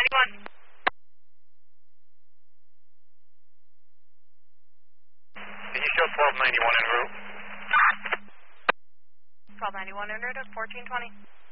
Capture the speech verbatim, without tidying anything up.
ninety-one. Can you show twelve ninety-one en route? twelve ninety-one en route at fourteen twenty.